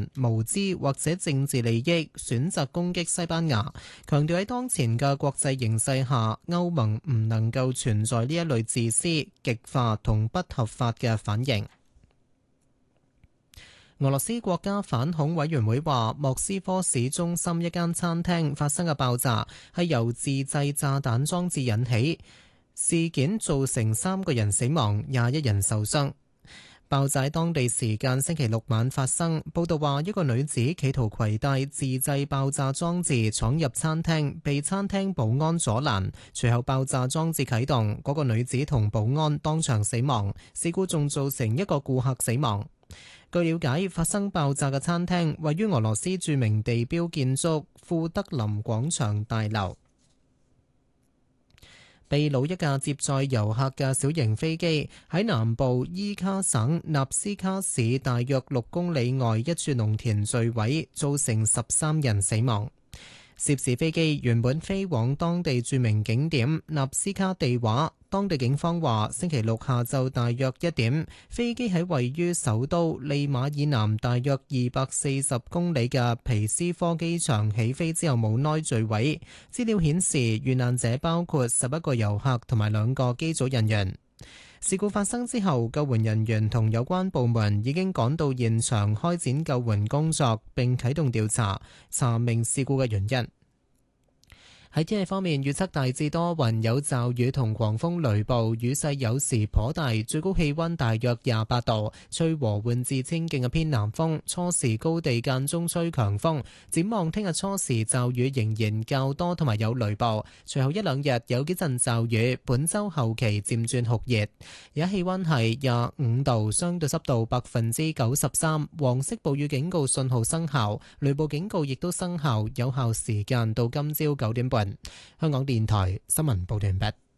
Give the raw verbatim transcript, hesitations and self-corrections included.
人無知或者政治利益選擇攻擊西班牙，強調喺當前嘅國際形勢下，歐盟唔能夠存在呢一類自私、極化同不合法嘅反應。俄羅斯國家反恐委員會話，莫斯科市中心一間餐廳發生嘅爆炸係由自製炸彈裝置引起，事件造成三個人死亡，廿一人受傷。爆炸喺當地時間星期六晚發生。報道話，一個女子企圖攜帶自製爆炸裝置闖入餐廳，被餐廳保安阻攔，隨後爆炸裝置啟動，嗰個女子同保安當場死亡。事故仲造成一個顧客死亡。據了解，發生爆炸嘅餐廳位於俄羅斯著名地標建築庫德林廣場大樓。秘魯一架接載遊客嘅小型飛機喺南部伊卡省納斯卡市大約六公里外一處農田墜毀，造成十三人死亡。涉事飛機原本飛往當地著名景點納斯卡地瓦。當地警方話，星期六下晝大約一點，飛機喺位於首都利馬以南大約二百四十公里嘅皮斯科機場起飛之後冇耐墜毀。資料顯示，遇難者包括十一個遊客同埋兩個機組人員。事故發生之後，救援人員同有關部門已經趕到現場開展救援工作，並啟動調查，查明事故嘅原因。喺天氣方面，預測大致多雲，有驟雨同狂風雷暴，雨勢有時頗大，最高氣溫大約廿八度，吹和緩至清勁嘅偏南風，初時高地間中吹強風。展望聽日初時驟雨仍然較多，同埋有雷暴，隨後一兩日有幾陣驟雨，本週後期漸轉酷熱。而家氣溫係廿五度，相對濕度百分之九十三，黃色暴雨警告信號生效，雷暴警告亦都生效，有效時間到今朝九點半。香港電台新聞報道完畢。